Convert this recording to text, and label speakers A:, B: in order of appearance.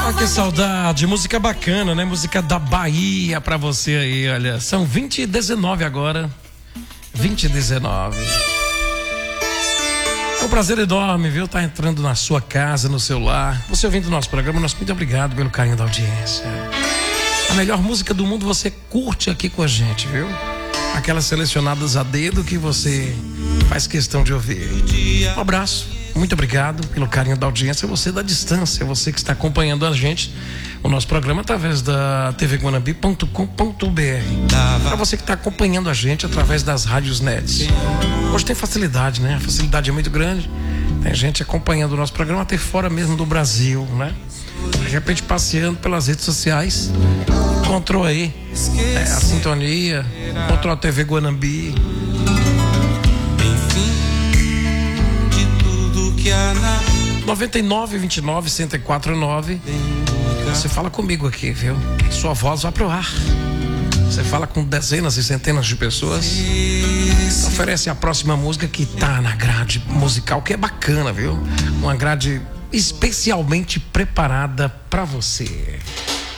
A: Ah, que saudade, música bacana, né? Música da Bahia pra você aí, olha. São 20h19 agora. 20h19. É um prazer enorme, viu? Tá entrando na sua casa, no seu lar. Você ouvindo o nosso programa, nosso muito obrigado pelo carinho da audiência. A melhor música do mundo você curte aqui com a gente, viu? Aquelas selecionadas a dedo que você faz questão de ouvir. Um abraço, muito obrigado pelo carinho da audiência. Você da distância, você que está acompanhando a gente, o nosso programa através da tvguanambi.com.br. Para você que está acompanhando a gente através das rádios nets. Hoje tem facilidade, né? A facilidade é muito grande. Tem gente acompanhando o nosso programa até fora mesmo do Brasil, né? De repente passeando pelas redes sociais, encontrou aí a sintonia, encontrou a TV Guanambi.
B: Enfim, de tudo que há na
A: 9929-1049. Você fala comigo aqui, viu? Sua voz vai pro ar. Você fala com dezenas e centenas de pessoas. Oferece a próxima música que tá na grade musical, que é bacana, viu? Uma grade especialmente preparada pra você.